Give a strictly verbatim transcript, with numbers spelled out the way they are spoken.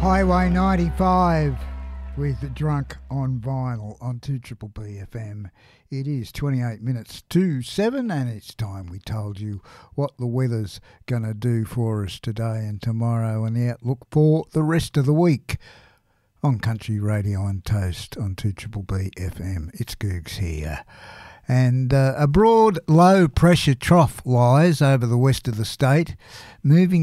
Highway ninety-five with Drunk on Vinyl on two Triple B F M. It is twenty-eight minutes to seven, and it's time we told you what the weather's going to do for us today and tomorrow and the outlook for the rest of the week on Country Radio and Toast on two Triple B F M. It's Googs here. And uh, a broad low pressure trough lies over the west of the state, moving